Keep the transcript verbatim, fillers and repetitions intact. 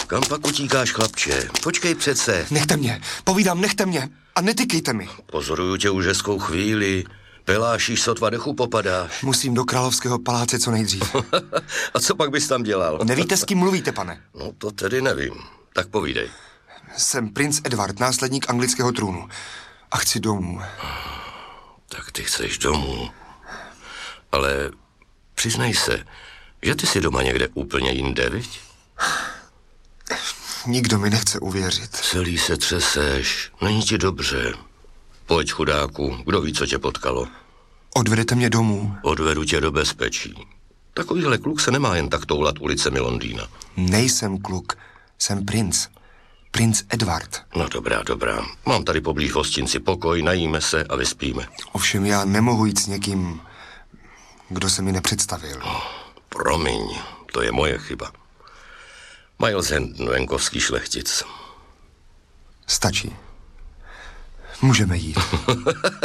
Kam pak utíkáš, chlapče? Počkej přece. Nechte mě, povídám, nechte mě a netykejte mi. Pozoruju tě už hezkou chvíli. Pelášíš, sotva dechu popadáš. Musím do královského paláce co nejdřív. A co pak bys tam dělal? Nevíte, s kým mluvíte, pane? No to tedy nevím. Tak povídej. Jsem princ Edward, následník anglického trůnu. A chci domů. Tak ty chceš domů. Ale přiznej se, že ty jsi doma někde úplně jinde, viď? Nikdo mi nechce uvěřit. Celý se třeseš, není ti dobře. Pojď, chudáku, kdo ví, co tě potkalo. Odvedete mě domů. Odvedu tě do bezpečí. Takovýhle kluk se nemá jen tak toulat ulicemi Londýna. Nejsem kluk, jsem princ. Princ Edward. No dobrá, dobrá. Mám tady poblíž v hostinci pokoj, najíme se a vyspíme. Ovšem já nemohu jít s někým, kdo se mi nepředstavil. Oh, promiň, to je moje chyba. Miles Hendon, venkovský šlechtic. Stačí. Můžeme jít.